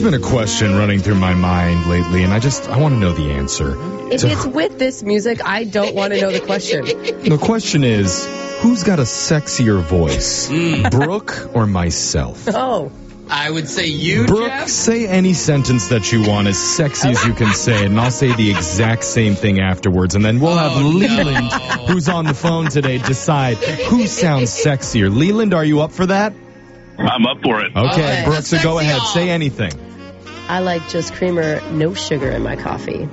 been a question running through my mind lately, and I want to know the answer. If it's with this music, I don't want to know the question. The question is, who's got a sexier voice, Brooke or myself? Oh. I would say you, Brooke, Jeff. say any sentence that you want, as sexy as you can say it, and I'll say the exact same thing afterwards, and then we'll have Leland, who's on the phone today, decide who sounds sexier. Leland, are you up for that? I'm up for it. Okay, Brooke, so go ahead. Say anything. I like just creamer, no sugar in my coffee.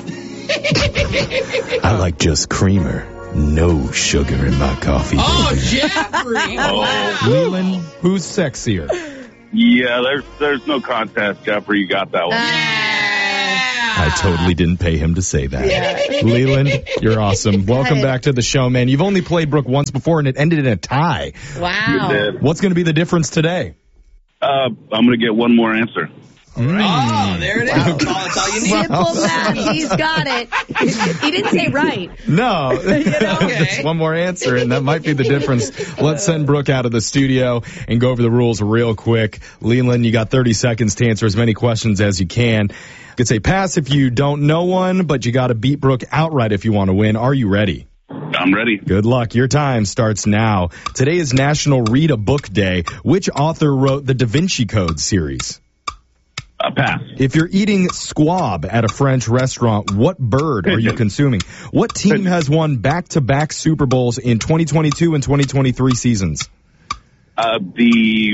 I like just creamer, no sugar in my coffee. Oh, Jeffrey. Leland, who's sexier? Yeah, there's no contest, Jeffrey. You got that one. I totally didn't pay him to say that. Yeah. Leland, you're awesome. Welcome back to the show, man. You've only played Brooke once before, and it ended in a tie. Wow. You did. What's going to be the difference today? I'm going to get one more answer. Oh, there it is. That's all you need. Simple math. He's got it. He didn't say right. No, just one more answer, and that might be the difference. Let's send Brooke out of the studio and go over the rules real quick. Leland, you got 30 seconds to answer as many questions as you can. You could say pass if you don't know one, but you got to beat Brooke outright if you want to win. Are you ready? I'm ready. Good luck. Your time starts now. Today is National Read a Book Day. Which author wrote the Da Vinci Code series? Pass. If you're eating squab at a French restaurant, what bird are you consuming? What team has won back-to-back Super Bowls in 2022 and 2023 seasons? Not the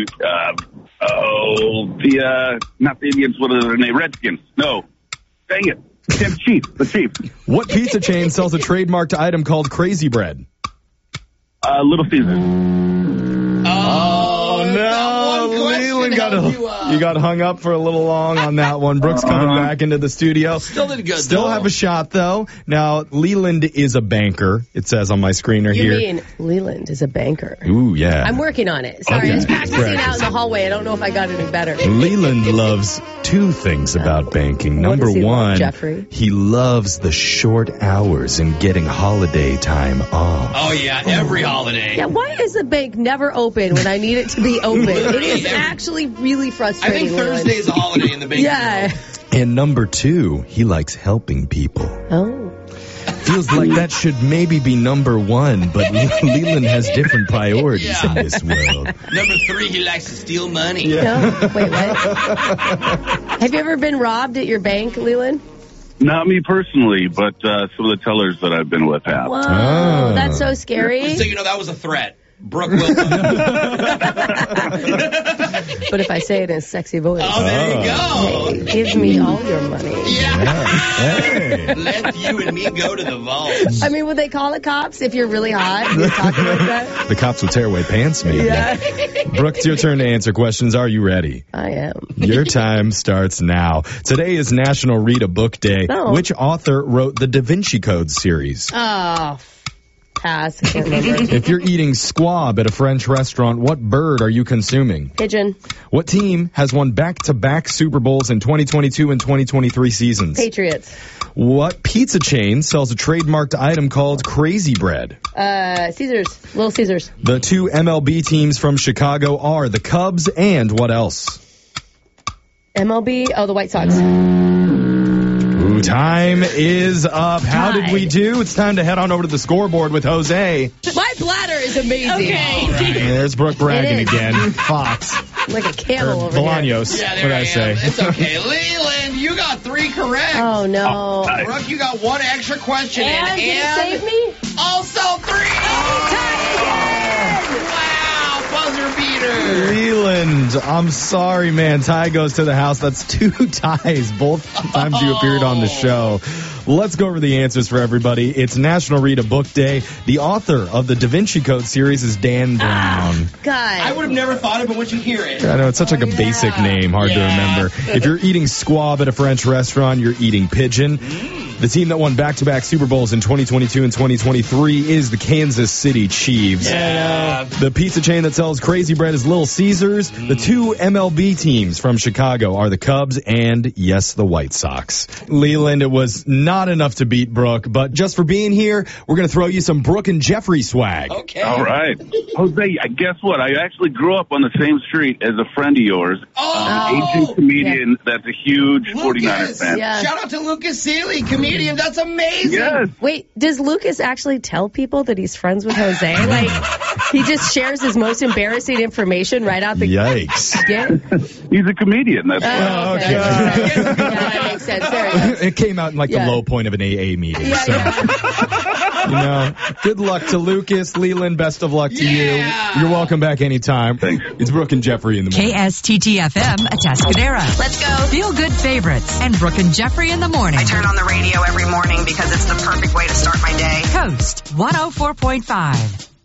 Indians, what are their name? Redskins. No. Dang it. The Chiefs. What pizza chain sells a trademarked item called Crazy Bread? Little Caesars. Oh, no. Leland you got hung up for a little long on that one. Brooke's coming back into the studio. Still did good, Still have a shot, though. Now, Leland is a banker, it says on my screener here. You mean Leland is a banker? Ooh, yeah. I'm working on it. Sorry, I was practicing out in the hallway. I don't know if I got any better. Leland loves two things about banking. What Number does he love, one, Jeffrey? he loves the short hours and getting holiday time off. Oh, yeah, every holiday. Yeah, why is the bank never open when I need it to be open? It is actually really I frustrating. think Thursday is a holiday in the bank. Yeah. And number two, he likes helping people. Oh. Feels like that should maybe be number one, but Leland has different priorities in this world. Number three, he likes to steal money. No? Wait, what? Have you ever been robbed at your bank, Leland? Not me personally, but some of the tellers that I've been with have. Whoa, that's so scary. So, that was a threat. Brooke will. But if I say it in a sexy voice. Oh, there you go. Hey, give me all your money. Yeah. Hey. Let you and me go to the vault. I mean, would they call the cops if you're really hot and you're talking like that? The cops will tear away pants, maybe. Yeah. Brooke, it's your turn to answer questions. Are you ready? I am. Your time starts now. Today is National Read a Book Day. Oh. Which author wrote the Da Vinci Code series? Oh, pass. I can't remember. If you're eating squab at a French restaurant, what bird are you consuming? Pigeon. What team has won back-to-back Super Bowls in 2022 and 2023 seasons? Patriots. What pizza chain sells a trademarked item called Crazy Bread? Caesars. Little Caesars. The two MLB teams from Chicago are the Cubs and what else? MLB. Oh, the White Sox. Ooh, time is up. How did we do? It's time to head on over to the scoreboard with Jose. My bladder is amazing. And there's Brooke bragging It is. again. Fox. I'm like a camel Or over here. Bolaños. Yeah, What there did I I say? am. It's okay. Leland, you got 3 correct. Oh, no. Brooke, you got 1 extra question. And did it save me? Also 3. Wow, buzzer beater. Leland, I'm sorry, man. Tie goes to the house. That's 2 ties. Both times you appeared on the show. Let's go over the answers for everybody. It's National Read a Book Day. The author of the Da Vinci Code series is Dan Brown. God. I would have never thought of it once you hear it. I know, it's such like a basic name, hard to remember. If you're eating squab at a French restaurant, you're eating pigeon. The team that won back-to-back Super Bowls in 2022 and 2023 is the Kansas City Chiefs. Yeah. The pizza chain that sells Crazy Bread is Little Caesars. The 2 MLB teams from Chicago are the Cubs and, yes, the White Sox. Leland, it was not not enough to beat Brooke, but just for being here, we're going to throw you some Brooke and Jeffrey swag. Okay. All right. Jose, guess what? I actually grew up on the same street as a friend of yours, an Asian comedian that's a huge 49ers fan. Yeah. Shout out to Lucas Seeley, comedian. That's amazing. Yes. Wait, does Lucas actually tell people that he's friends with Jose? Like, he just shares his most embarrassing information right out the Yikes. gate? He's a comedian. That's why. Okay. Yeah, that makes sense. There you go. It came out in like the Yeah. low point of an AA meeting. Yeah, So, you know, good luck to Lucas. Leland, best of luck to Yeah. you. You're welcome back anytime. Thanks. It's Brooke and Jeffrey in the morning. KSTT-FM, Atascadera. Let's go. Feel good favorites and Brooke and Jeffrey in the morning. I turn on the radio every morning because it's the perfect way to start my day. Coast 104.5.